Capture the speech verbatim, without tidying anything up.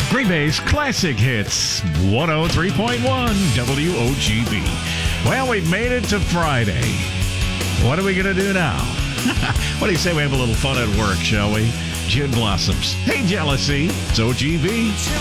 Green Bay's Classic Hits, one oh three point one W O G B. Well, we've made it to Friday. What are we going to do now? What do you say we have a little fun at work, shall we? June Blossoms. Hey, Jealousy. It's O G B.